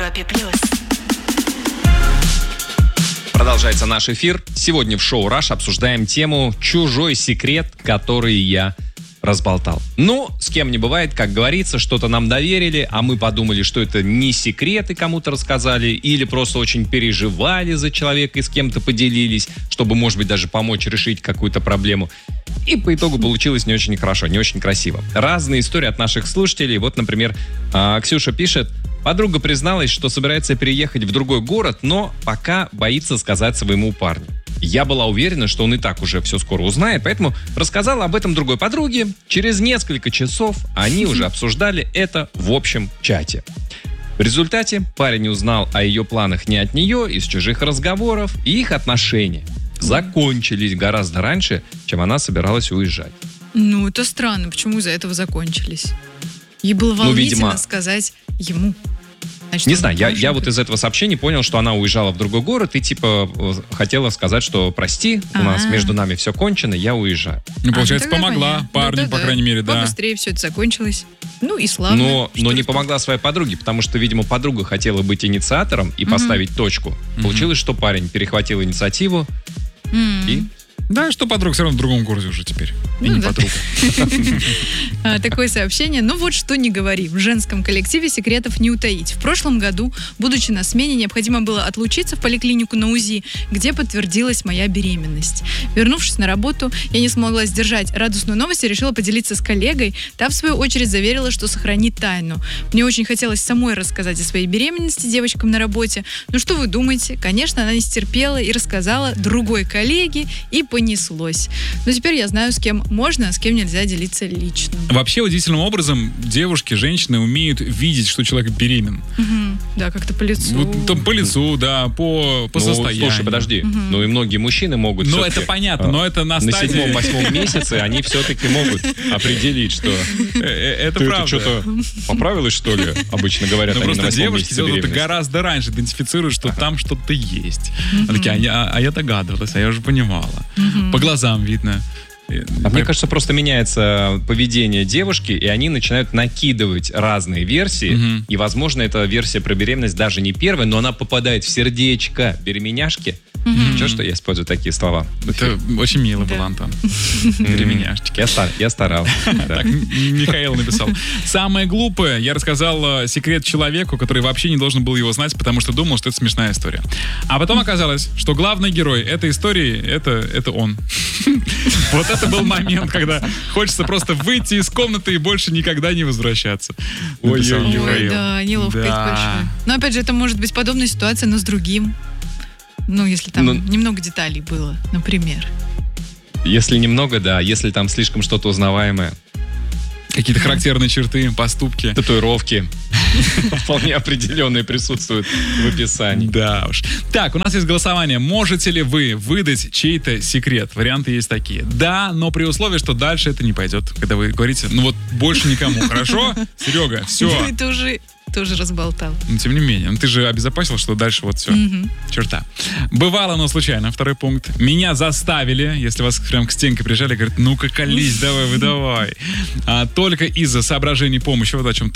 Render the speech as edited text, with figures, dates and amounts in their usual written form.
Европе+. Продолжается наш эфир. Сегодня в шоу «Раш» обсуждаем тему «Чужой секрет, который я разболтал». Ну, с кем не бывает, как говорится, что-то нам доверили, а мы подумали, что это не секрет и кому-то рассказали, или просто очень переживали за человека и с кем-то поделились, чтобы, может быть, даже помочь решить какую-то проблему. И по итогу получилось не очень хорошо, не очень красиво. Разные истории от наших слушателей. Вот, например, Ксюша пишет: подруга призналась, что собирается переехать в другой город, но пока боится сказать своему парню. Я была уверена, что он и так уже все скоро узнает, поэтому рассказала об этом другой подруге. Через несколько часов они уже обсуждали это в общем чате. В результате парень узнал о ее планах не от нее, из чужих разговоров, и их отношения закончились гораздо раньше, чем она собиралась уезжать. Ну, это странно. Почему из-за этого закончились? Ей было волнительно видимо, сказать ему. Значит, не знаю, я вот из этого сообщения понял, что она уезжала в другой город и типа хотела сказать, что прости, у нас между нами все кончено, я уезжаю. Ну, получается, помогла парню, по крайней мере, да. Побыстрее все это закончилось. Ну и славно. Но не помогла своей подруге, потому что, видимо, подруга хотела быть инициатором и поставить точку. Получилось, что парень перехватил инициативу и... Да, что подруга все равно в другом городе уже теперь. И не подруга. Такое сообщение. Ну вот что не говори. В женском коллективе секретов не утаить. В прошлом году, будучи на смене, необходимо было отлучиться в поликлинику на УЗИ, где подтвердилась моя беременность. Вернувшись на работу, я не смогла сдержать радостную новость и решила поделиться с коллегой. Та, в свою очередь, заверила, что сохранит тайну. Мне очень хотелось самой рассказать о своей беременности девочкам на работе. Ну что вы думаете? Конечно, она не стерпела и рассказала другой коллеге, и понеслось. Но теперь я знаю, с кем можно, а с кем нельзя делиться лично. Вообще, удивительным образом девушки, женщины умеют видеть, что человек беременен. Да, как-то по лицу. Вот, по лицу, да, по состоянию. Слушай, подожди. Ну и многие мужчины могут... Ну это понятно, но это на стадии... На 7-8 месяце они все-таки могут определить, что... Это правда. Ты что-то поправилась, что ли? Обычно говорят, ну, они на 8 просто девушки месяце делают это беременности. гораздо раньше, идентифицируют, что там что-то есть. Они такие, а я догадывалась, а я уже понимала. По глазам видно. Мне кажется, просто меняется поведение девушки, и они начинают накидывать разные версии. И, возможно, эта версия про беременность даже не первая, но она попадает в сердечко беременяшки. Чего, что я использую такие слова? Это очень мило было, Антон. Беременяшечки. Я старался. Так, Михаил написал. Самое глупое, я рассказал секрет человеку, который вообще не должен был его знать, потому что думал, что это смешная история. А потом оказалось, что главный герой этой истории это он. Вот это был момент, когда хочется просто выйти из комнаты и больше никогда не возвращаться. Ой, да, неловкость большая. Но опять же, это может быть подобная ситуация, но с другим. Ну, если там немного деталей было, например. Если немного, да. Если там слишком что-то узнаваемое. Какие-то характерные черты, поступки. Татуировки. Вполне определенные присутствуют в описании. Да уж. Так, у нас есть голосование. Можете ли вы выдать чей-то секрет? Варианты есть такие. Да, но при условии, что дальше это не пойдет. Когда вы говорите, ну вот больше никому. Хорошо? Серега, все. Ты уже тоже разболтал. Но тем не менее, ты же обезопасил, что дальше вот все. Черта. Бывало, но случайно. Второй пункт. Меня заставили, если вас прям к стенке прижали, говорят, ну-ка колись, давай, выдавай. Только из-за соображений помощи, вот о чем